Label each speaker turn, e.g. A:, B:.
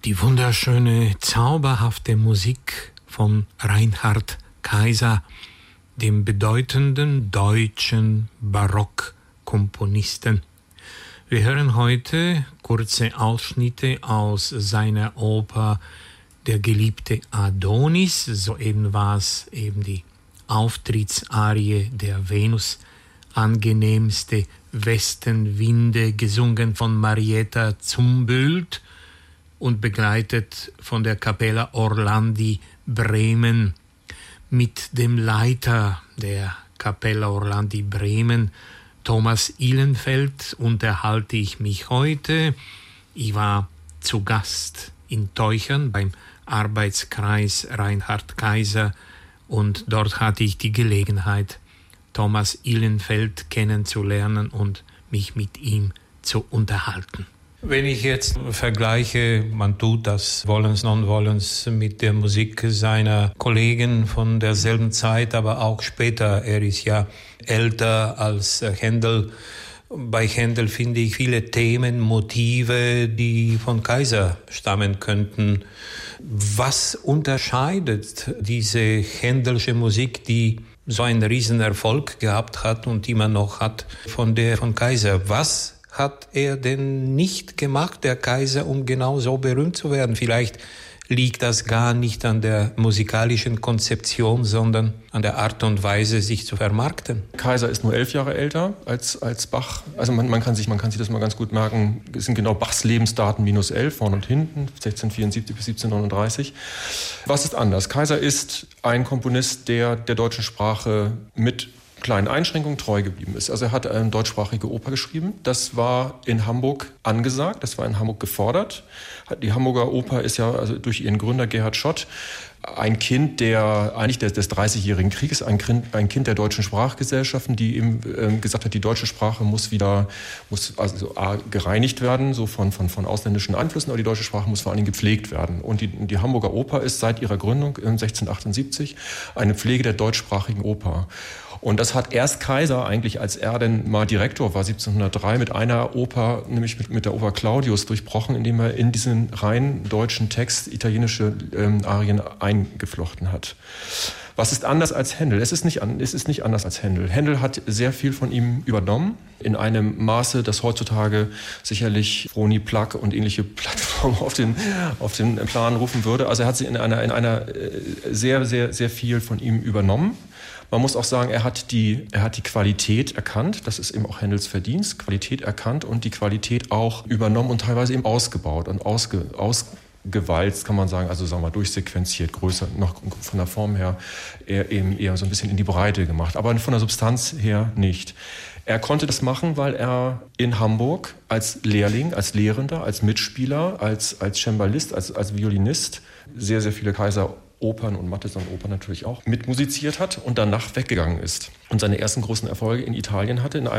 A: Die wunderschöne, zauberhafte Musik von Reinhard Kaiser, dem bedeutenden deutschen Barockkomponisten. Wir hören heute kurze Ausschnitte aus seiner Oper Der geliebte Adonis. Soeben war es eben die Auftrittsarie der Venus, angenehmste Westenwinde, gesungen von Marietta Zumbuelt und begleitet von der Capella Orlandi Bremen. Mit dem Leiter der Capella Orlandi Bremen, Thomas Ihlenfeld, unterhalte ich mich heute. Ich war zu Gast in Teuchern beim Arbeitskreis Reinhard Kaiser und dort hatte ich die Gelegenheit, Thomas Ihlenfeld kennenzulernen und mich mit ihm zu unterhalten. Wenn ich jetzt vergleiche, man tut das wollens non-wollens mit der Musik seiner Kollegen von derselben Zeit, aber auch später, er ist ja älter als Händel. Bei Händel finde ich viele Themen, Motive, die von Kaiser stammen könnten. Was unterscheidet diese händelsche Musik, die so einen riesen Erfolg gehabt hat und die man noch hat, von der von Kaiser? Was hat er denn nicht gemacht, der Kaiser, um genau so berühmt zu werden? Vielleicht liegt das gar nicht an der musikalischen Konzeption, sondern an der Art und Weise, sich zu vermarkten.
B: Kaiser ist nur 11 Jahre älter als Bach. Also man kann sich das mal ganz gut merken. Es sind genau Bachs Lebensdaten minus 11, vorne und hinten, 1674 bis 1739. Was ist anders? Kaiser ist ein Komponist, der deutschen Sprache mit kleinen Einschränkungen treu geblieben ist. Also er hat eine deutschsprachige Oper geschrieben. Das war in Hamburg angesagt, das war in Hamburg gefordert. Die Hamburger Oper ist ja also durch ihren Gründer Gerhard Schott ein Kind des 30-jährigen Krieges, ein Kind der deutschen Sprachgesellschaften, die eben gesagt hat, die deutsche Sprache muss gereinigt werden, so von ausländischen Einflüssen, aber die deutsche Sprache muss vor allen Dingen gepflegt werden. Und die Hamburger Oper ist seit ihrer Gründung 1678 eine Pflege der deutschsprachigen Oper. Und das hat erst Kaiser eigentlich, als er denn mal Direktor war, 1703, mit einer Oper, nämlich mit der Oper Claudius, durchbrochen, indem er in diesen rein deutschen Text italienische Arien eingeflochten hat. Was ist anders als Händel? Es ist nicht anders als Händel. Händel hat sehr viel von ihm übernommen, in einem Maße, das heutzutage sicherlich Froni, Plug und ähnliche Plattformen auf den Plan rufen würde. Also er hat sie in einer sehr, sehr, sehr viel von ihm übernommen. Man muss auch sagen, er hat die Qualität erkannt, das ist eben auch Händels Verdienst, Qualität erkannt und die Qualität auch übernommen und teilweise eben ausgebaut und ausgewalzt, kann man sagen, also sagen wir mal durchsequenziert, größer, noch von der Form her eher so ein bisschen in die Breite gemacht, aber von der Substanz her nicht. Er konnte das machen, weil er in Hamburg als Lehrling, als Lehrender, als Mitspieler, als Cembalist, als Violinist sehr, sehr viele Kaiser-Opern und Mattheson-Opern natürlich auch mitmusiziert hat und danach weggegangen ist und seine ersten großen Erfolge in Italien hatte, in